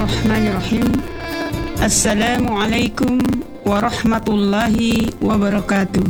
Bismillahirrahmanirrahim. Assalamualaikum warahmatullahi wabarakatuh.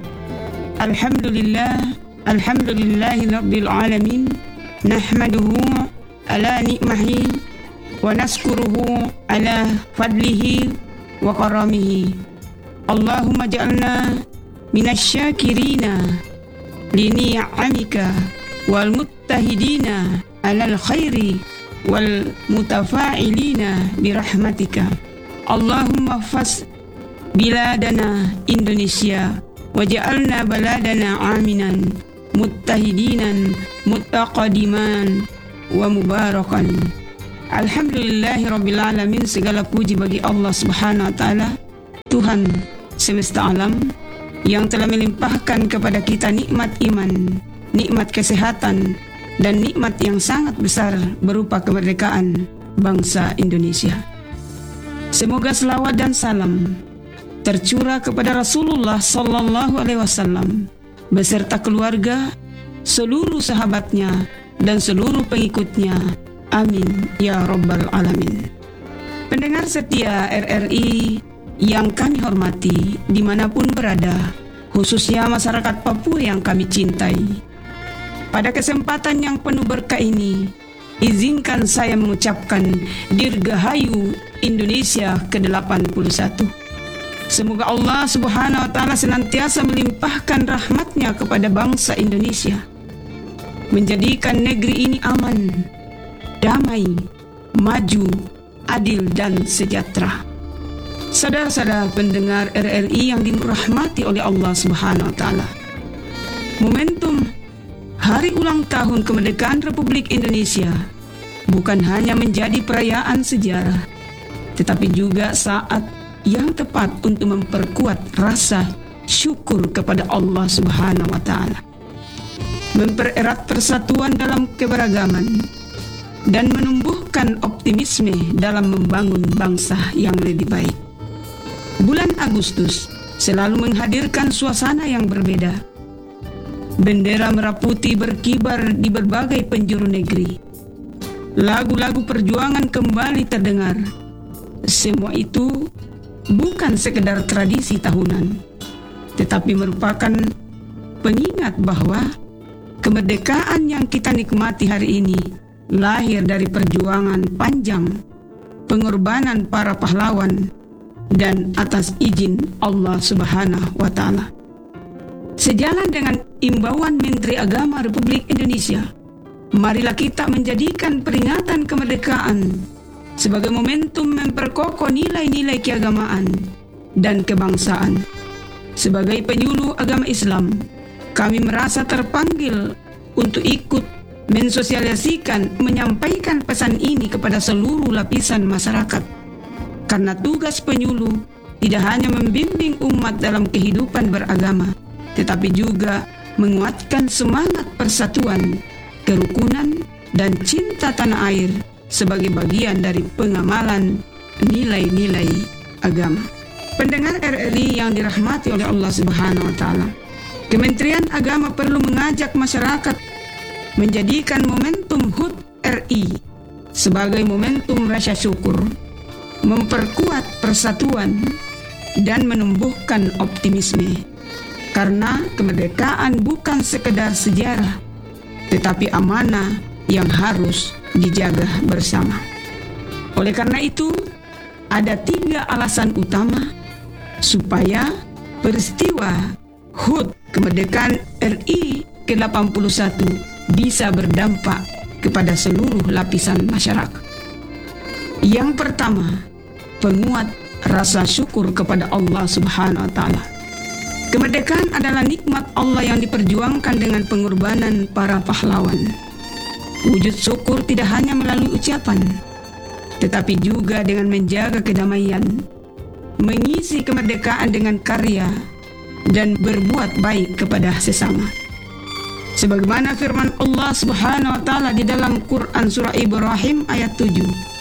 Alhamdulillahi rabbil alamin. Nahmaduhu ala ni'mahi wa naskuruhu ala fadlihi wa karamihi. Allahumma ja'alna minasyakirina li ni'amika wal muttahidina alal khairi wal mutafa'ilina birahmatika. Allahumma fas biladana Indonesia waj'alna baladana aminan muttahidinan muttaqadiman wa mubarakan. Alhamdulillahi rabbil alamin. Segala puji bagi Allah subhanahu wa ta'ala, Tuhan semesta alam, yang telah melimpahkan kepada kita nikmat iman, nikmat kesehatan, dan nikmat yang sangat besar berupa kemerdekaan bangsa Indonesia. Semoga selawat dan salam tercurah kepada Rasulullah Sallallahu Alaihi Wasallam beserta keluarga, seluruh sahabatnya, dan seluruh pengikutnya. Amin ya Rabbal Alamin. Pendengar setia RRI yang kami hormati dimanapun berada, khususnya masyarakat Papua yang kami cintai. Pada kesempatan yang penuh berkah ini, izinkan saya mengucapkan Dirgahayu Indonesia ke-81. Semoga Allah subhanahu wa ta'ala senantiasa melimpahkan rahmatnya kepada bangsa Indonesia, menjadikan negeri ini aman, damai, maju, adil, dan sejahtera. Saudara-saudara pendengar RRI yang dirahmati oleh Allah subhanahu wa ta'ala, momentum Hari ulang tahun kemerdekaan Republik Indonesia bukan hanya menjadi perayaan sejarah, tetapi juga saat yang tepat untuk memperkuat rasa syukur kepada Allah Subhanahu wa Ta'ala, mempererat persatuan dalam keberagaman, dan menumbuhkan optimisme dalam membangun bangsa yang lebih baik. Bulan Agustus selalu menghadirkan suasana yang berbeda. Bendera merah putih berkibar di berbagai penjuru negeri. Lagu-lagu perjuangan kembali terdengar. Semua itu bukan sekedar tradisi tahunan, tetapi merupakan pengingat bahwa kemerdekaan yang kita nikmati hari ini lahir dari perjuangan panjang, pengorbanan para pahlawan, dan atas izin Allah Subhanahu wa Ta'ala. Sejalan dengan imbauan Menteri Agama Republik Indonesia, marilah kita menjadikan peringatan kemerdekaan sebagai momentum memperkokoh nilai-nilai keagamaan dan kebangsaan. Sebagai penyuluh agama Islam, kami merasa terpanggil untuk ikut mensosialisasikan, menyampaikan pesan ini kepada seluruh lapisan masyarakat. Karena tugas penyuluh tidak hanya membimbing umat dalam kehidupan beragama, tetapi juga menguatkan semangat persatuan, kerukunan, dan cinta tanah air sebagai bagian dari pengamalan nilai-nilai agama. Pendengar RRI yang dirahmati oleh Allah Subhanahu wa Ta'ala, Kementerian Agama perlu mengajak masyarakat menjadikan momentum HUT RI sebagai momentum rasa syukur, memperkuat persatuan, dan menumbuhkan optimisme. Karena kemerdekaan bukan sekedar sejarah, tetapi amanah yang harus dijaga bersama. Oleh karena itu, ada 3 alasan utama supaya peristiwa HUT kemerdekaan RI ke-81 bisa berdampak kepada seluruh lapisan masyarakat. Yang pertama, penguat rasa syukur kepada Allah Subhanahu wa Ta'ala. Kemerdekaan adalah nikmat Allah yang diperjuangkan dengan pengorbanan para pahlawan. Wujud syukur tidak hanya melalui ucapan, tetapi juga dengan menjaga kedamaian, mengisi kemerdekaan dengan karya, dan berbuat baik kepada sesama. Sebagaimana firman Allah Subhanahu wa Ta'ala di dalam Quran surah Ibrahim ayat 7.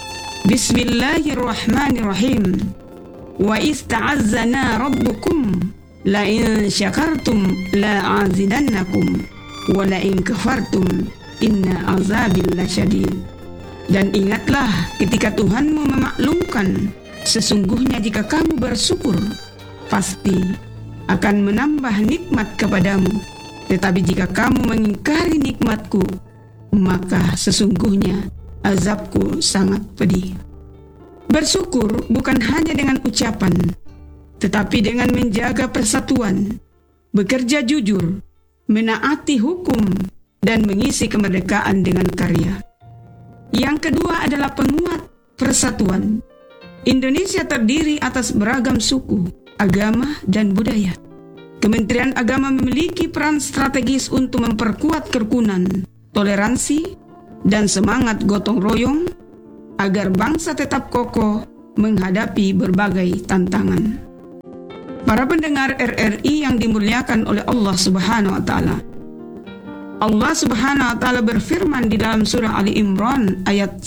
Bismillahirrahmanirrahim. Wa ista'azzana rabbukum la in syakartum la azidannakum wa la in kafartum inna azabil lasyadid. Dan ingatlah ketika Tuhanmu memaklumkan, sesungguhnya jika kamu bersyukur, pasti akan menambah nikmat kepadamu. Tetapi jika kamu mengingkari nikmatku, maka sesungguhnya azabku sangat pedih. Bersyukur bukan hanya dengan ucapan, tetapi dengan menjaga persatuan, bekerja jujur, menaati hukum, dan mengisi kemerdekaan dengan karya. Yang kedua adalah penguat persatuan. Indonesia terdiri atas beragam suku, agama, dan budaya. Kementerian Agama memiliki peran strategis untuk memperkuat kerukunan, toleransi, dan semangat gotong royong agar bangsa tetap kokoh menghadapi berbagai tantangan. Para pendengar RRI yang dimuliakan oleh Allah Subhanahu wa Ta'ala, Allah Subhanahu wa Ta'ala berfirman di dalam surah Ali Imran ayat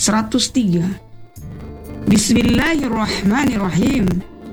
103. Bismillahirrahmanirrahim.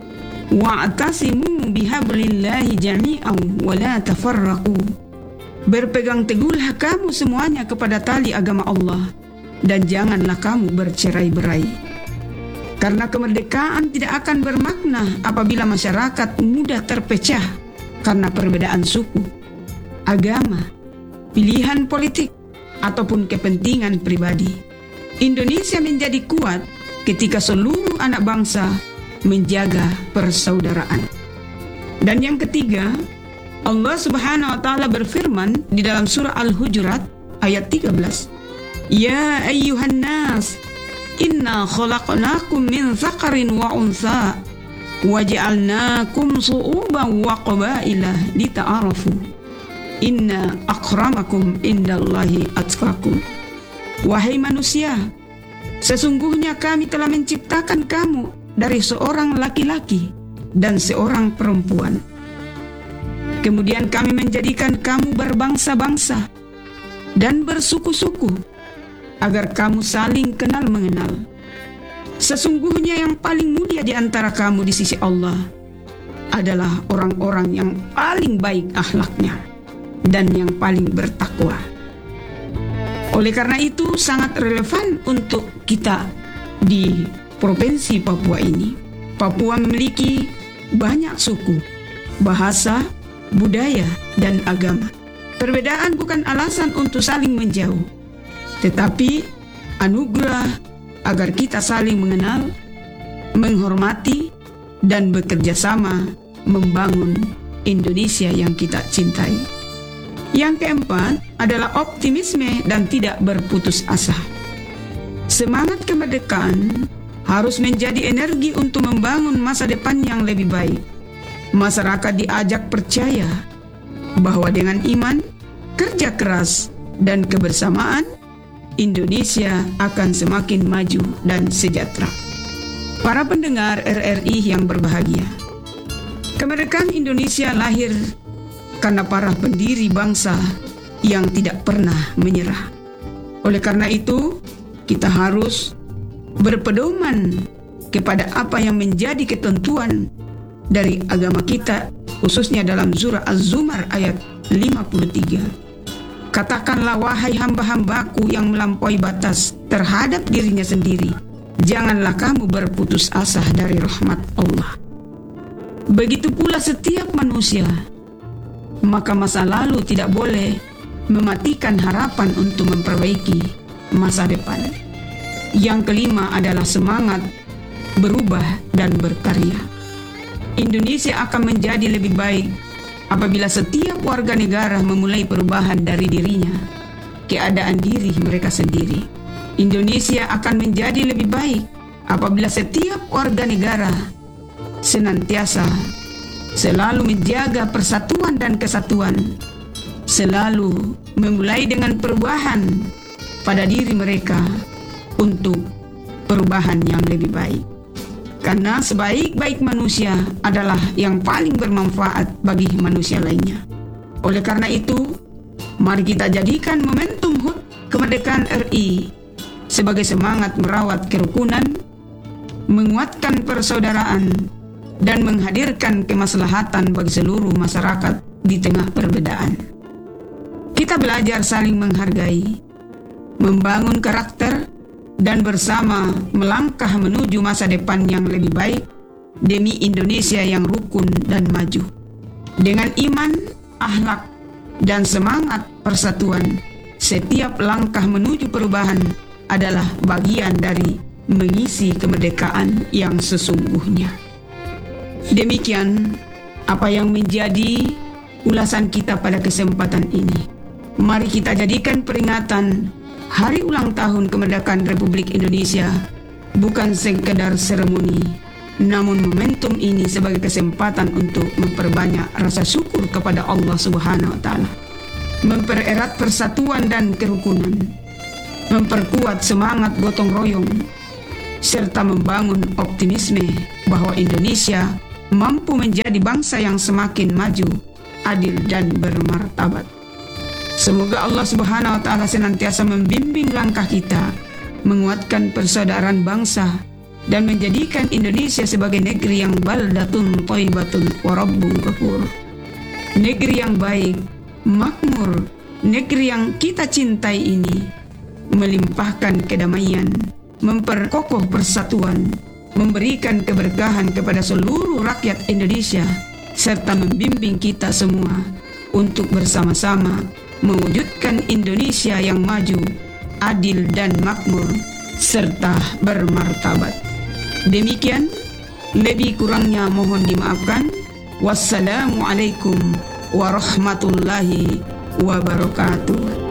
Wa'tasimu bihablillahi jami'an wa la tafarraqu. Berpegang teguhlah kamu semuanya kepada tali agama Allah, dan janganlah kamu bercerai-berai. Karena kemerdekaan tidak akan bermakna apabila masyarakat mudah terpecah karena perbedaan suku, agama, pilihan politik, ataupun kepentingan pribadi. Indonesia menjadi kuat ketika seluruh anak bangsa menjaga persaudaraan. Dan yang ketiga, Allah Subhanahu wa Ta'ala berfirman di dalam surah Al-Hujurat ayat 13. Ya ayyuhan nas, inna khalaqnakum min dzakarin wa untha wa ja'alnakum su'uban wa qabaila lita'arafu. Inna akramakum indallahi atqakum. Wahai manusia, sesungguhnya kami telah menciptakan kamu dari seorang laki-laki dan seorang perempuan. Kemudian kami menjadikan kamu berbangsa-bangsa dan bersuku-suku agar kamu saling kenal mengenal. Sesungguhnya yang paling mulia di antara kamu di sisi Allah adalah orang-orang yang paling baik akhlaknya dan yang paling bertakwa. Oleh karena itu sangat relevan untuk kita di Provinsi Papua ini. Papua memiliki banyak suku, bahasa, budaya, dan agama. Perbedaan bukan alasan untuk saling menjauh, tetapi anugerah agar kita saling mengenal, menghormati, dan bekerja sama membangun Indonesia yang kita cintai. Yang keempat adalah optimisme dan tidak berputus asa. Semangat kemerdekaan harus menjadi energi untuk membangun masa depan yang lebih baik. Masyarakat diajak percaya bahwa dengan iman, kerja keras, dan kebersamaan, Indonesia akan semakin maju dan sejahtera. Para pendengar RRI yang berbahagia, kemerdekaan Indonesia lahir karena para pendiri bangsa yang tidak pernah menyerah. Oleh karena itu, kita harus berpedoman kepada apa yang menjadi ketentuan dari agama kita, khususnya dalam surah Az-Zumar ayat 53. Katakanlah wahai hamba-hambaku yang melampaui batas terhadap dirinya sendiri, janganlah kamu berputus asa dari rahmat Allah. Begitu pula setiap manusia, maka masa lalu tidak boleh mematikan harapan untuk memperbaiki masa depan. Yang kelima adalah semangat berubah dan berkarya. Indonesia akan menjadi lebih baik apabila setiap warga negara memulai perubahan dari dirinya, keadaan diri mereka sendiri. Indonesia akan menjadi lebih baik apabila setiap warga negara senantiasa selalu menjaga persatuan dan kesatuan, selalu memulai dengan perubahan pada diri mereka untuk perubahan yang lebih baik. Karena sebaik-baik manusia adalah yang paling bermanfaat bagi manusia lainnya. Oleh karena itu, mari kita jadikan momentum HUT kemerdekaan RI sebagai semangat merawat kerukunan, menguatkan persaudaraan, dan menghadirkan kemaslahatan bagi seluruh masyarakat di tengah perbedaan. Kita belajar saling menghargai, membangun karakter, dan bersama melangkah menuju masa depan yang lebih baik demi Indonesia yang rukun dan maju. Dengan iman, akhlak, dan semangat persatuan, setiap langkah menuju perubahan adalah bagian dari mengisi kemerdekaan yang sesungguhnya. Demikian apa yang menjadi ulasan kita pada kesempatan ini. Mari kita jadikan peringatan Hari Ulang Tahun Kemerdekaan Republik Indonesia bukan sekedar seremoni, namun momentum ini sebagai kesempatan untuk memperbanyak rasa syukur kepada Allah Subhanahu wa Ta'ala, mempererat persatuan dan kerukunan, memperkuat semangat gotong royong, serta membangun optimisme bahwa Indonesia mampu menjadi bangsa yang semakin maju, adil, dan bermartabat. Semoga Allah Subhanahu wa Ta'ala senantiasa membimbing langkah kita, menguatkan persaudaraan bangsa, dan menjadikan Indonesia sebagai negeri yang baldatun thayyibatun wa rabbun ghafur. Negeri yang baik, makmur, negeri yang kita cintai ini melimpahkan kedamaian, memperkokoh persatuan, memberikan keberkahan kepada seluruh rakyat Indonesia, serta membimbing kita semua untuk bersama-sama mewujudkan Indonesia yang maju, adil dan makmur, serta bermartabat. Demikian, lebih kurangnya mohon dimaafkan. Wassalamualaikum warahmatullahi wabarakatuh.